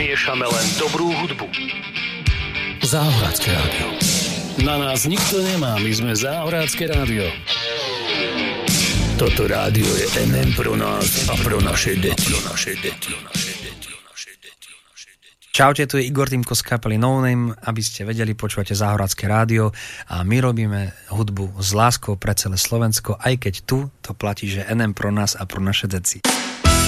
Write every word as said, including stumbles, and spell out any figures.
miešame len dobrú hudbu. Záhradské rádio. Na nás nikto nemá, my sme Záhradské rádio. Toto rádio je en em pro nás a pro naše deti. Pro naše deti. Čaute, tu je Igor Týmko z kapely No Name, aby ste vedeli, počúvate Záhradské rádio a my robíme hudbu s láskou pre celé Slovensko, aj keď tu to platí, že en em pro nás a pro naše deti.